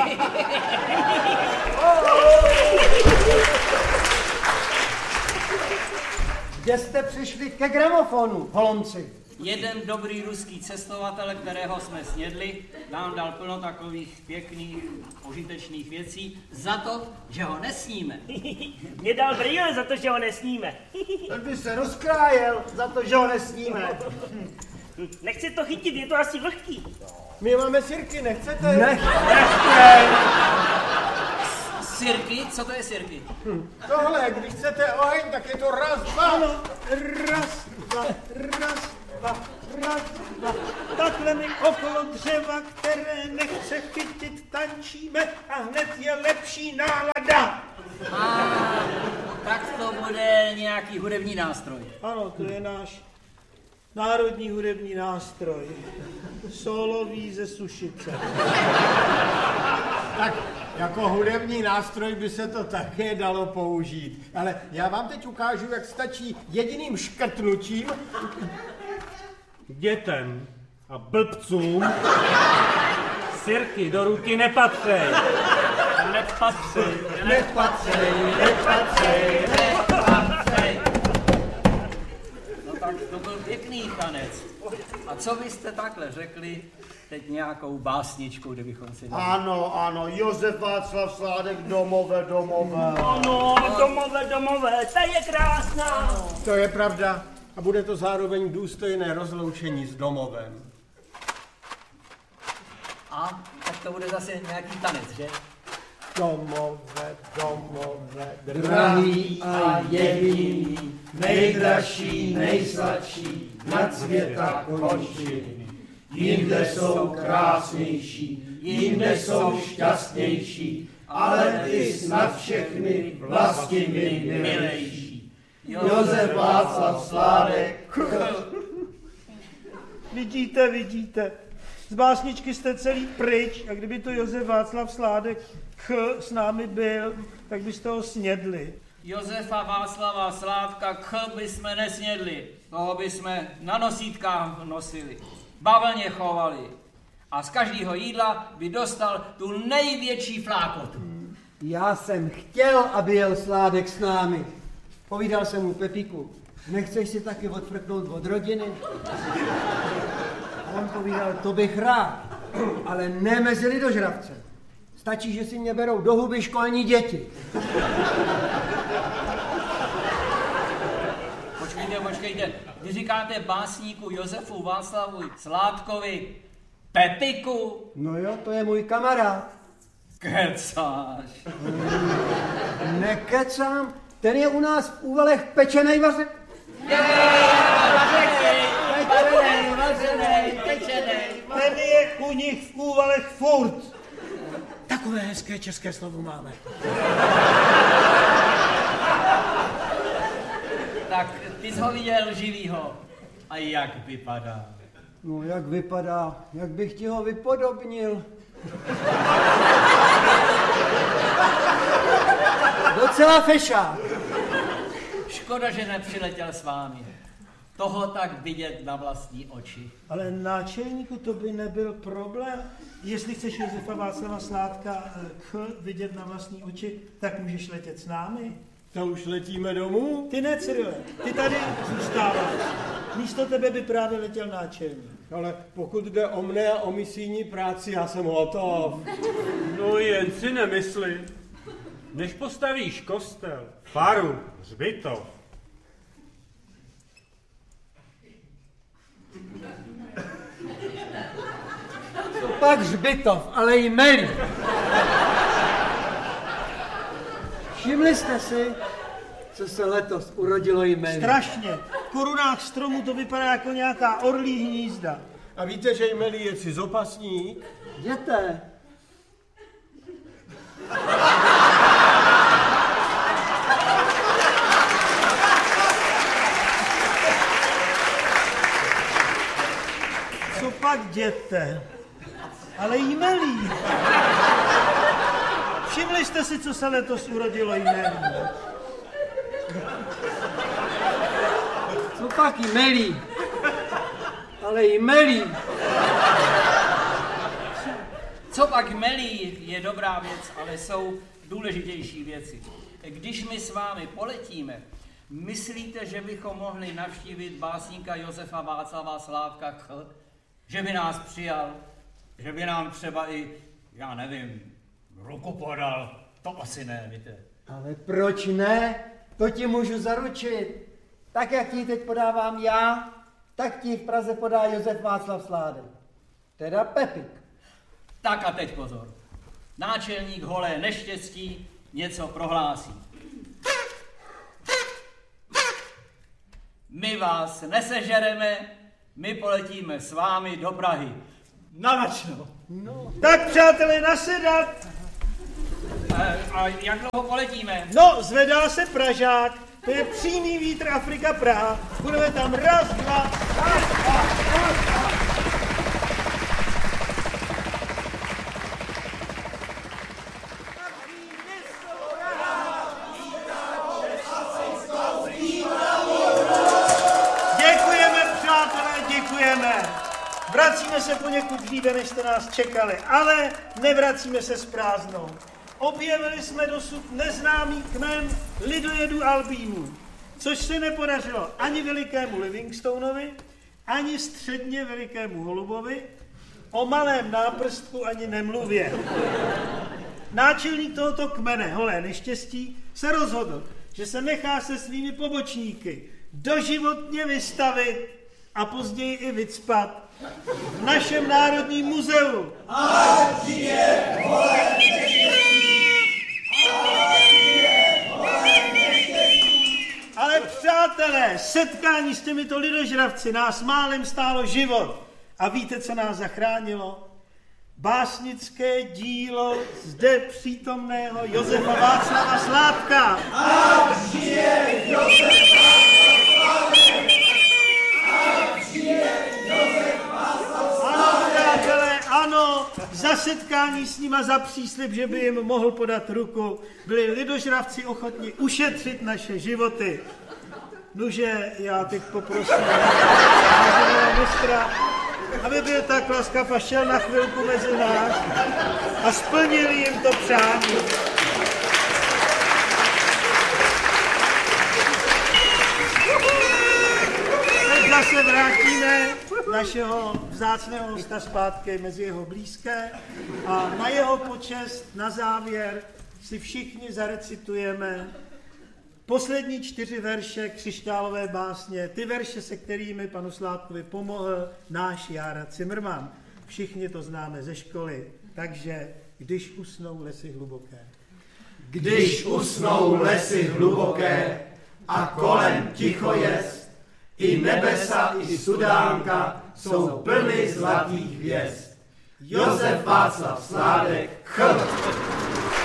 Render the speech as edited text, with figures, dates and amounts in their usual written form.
Kde jste přišli ke gramofonu, holomci? Jeden dobrý ruský cestovatel, kterého jsme snědli, nám dal plno takových pěkných, užitečných věcí za to, že ho nesníme. Mě dal brýle za to, že ho nesníme. Ten by se rozkrájel za to, že ho nesníme. Nechci to chytit, je to asi vlhký. My máme sirky, nechcete? Nechci. Sirky? Co to je sirky? Tohle, když chcete oheň, tak je to raz, dva. Ano, raz, dva, raz, dva. Takhle my okolo dřeva, které nechce chytit, tančíme a hned je lepší nálada. Tak to bude nějaký hudební nástroj. Ano, to je náš národní hudební nástroj. Solový ze Sušice. Tak jako hudební nástroj by se to také dalo použít. Ale já vám teď ukážu, jak stačí jediným škrtnutím dětem a blbcům sirky do ruky nepatřej. Nepatřej. No tak to byl pěkný tanec. A co byste takhle řekli teď nějakou básničkou, kdybychom si dali? Ano, Josef Václav Sládek, domové. Ano, domové, ta je krásná. To je pravda. A bude to zároveň důstojné rozloučení s domovem. A tak to bude zase nějaký tanec, že? Domové, drahý a jediný, nejdražší, nejsladší, nad světa končiny. Jinde jsou krásnější, jinde jsou šťastnější, ale ty snad všechny vlasti mi milejší. Josef Václav Sládek. Vidíte. Z básničky jste celý pryč a kdyby to Josef Václav Sládek s námi byl, tak byste ho snědli. Josefa Václava Sládka bychom nesnědli. Toho bychom na nosítkách nosili. Bavlně chovali. A z každého jídla by dostal tu největší flákotu. Já jsem chtěl, aby jel Sládek s námi. Povídal jsem mu: Pepíku, nechceš si taky odfrknout od rodiny? A on povídal: to bych rád, ale ne mezi lidožravce. Stačí, že si mě berou do huby školní děti. Počkejte. Vy říkáte básníku Josefu Václavu Sládkovi Pepiku? No jo, to je můj kamarád. Kecáš. Nekecám, ten je u nás v Úvalech pečenej vařek. Ten je u nich v Úvalech furt. Takové hezké české slovo máme. Tak ty jsi ho viděl živýho. A jak vypadá? No jak vypadá, jak bych ti ho vypodobnil. Docela fešák. Škoda, že nepřiletěl s vámi. Toho tak vidět na vlastní oči. Ale náčelníku, to by nebyl problém. Jestli chceš Josefa Václava Sládka vidět na vlastní oči, tak můžeš letět s námi. To už letíme domů? Ty ne, Cyrile, ty tady zůstáváš. Místo tebe by právě letěl náčelník. Ale pokud jde o mne a o misijní práci, já jsem hotov. No jen si nemysli. Než postavíš kostel, faru, hřbitov, Pak hřbitov, ale i melí. Všimli jste si, co se letos urodilo jmelí? Strašně. V korunách stromů to vypadá jako nějaká orlí hnízda. A víte, že jmelí je cizopasník? Jděte. Co pak jděte? Ale jmelí. Všimli jste si, co se letos urodilo jmelí? Co pak jmelí? Ale jmelí. Co pak melí je dobrá věc, ale jsou důležitější věci. Když my s vámi poletíme, myslíte, že bychom mohli navštívit básníka Josefa Václava Sládka Ch? Že by nás přijal? Že by nám třeba i, já nevím, ruku podal? To asi ne, víte. Ale proč ne? To ti můžu zaručit. Tak, jak ti teď podávám já, tak ti v Praze podá Josef Václav Sládek. Teda Pepik. Tak a teď pozor. Náčelník Holé neštěstí něco prohlásí. My vás nesežereme, my poletíme s vámi do Prahy. Nalačno. No. Tak, přátelé, nasedat. A jak dlouho poletíme? No, zvedá se Pražák. To je přímý vítr Afrika Praha. Budeme tam raz, dva. Děkujeme, přátelé, děkujeme. Vracíme se poněkud dříve, než jste nás čekali, ale nevracíme se s prázdnou. Objevili jsme dosud neznámý kmen lidojedů albínů, což se nepodařilo ani velikému Livingstonovi, ani středně velikému holubovi, o malém náprstku ani nemluvě. Náčelník tohoto kmene, Holé neštěstí, se rozhodl, že se nechá se svými pobočníky doživotně vystavit a později i vycpat v našem Národním muzeu. Ať žije Holé neštěstí! Ale přátelé, setkání s těmito lidožravci nás málem stálo život. A víte, co nás zachránilo? Básnické dílo zde přítomného Josefa Václava Sládka. Ať žije Josef Václav Sládek! Ať žije Josef Václav Sládek! Ano, přátelé, ano, za setkání s nima, za příslib, že by jim mohl podat ruku, byli lidožravci ochotni ušetřit naše životy. Nuže, já teď poprosím váženého mistra, aby byl tak laskav a šel na chvilku mezi nás a splnil jim to přání. Teď zase vrátíme našeho vzácného hosta zpátky mezi jeho blízké a na jeho počest na závěr si všichni zarecitujeme poslední 4 verše křišťálové básně, ty verše, se kterými panu Sládkovi pomohl náš Jára Cimrman. Všichni to známe ze školy, takže když usnou lesy hluboké. Když usnou lesy hluboké a kolem ticho jest, i nebesa, i sudánka jsou plny zlatých hvězd. Josef Václav Sládek, Ch.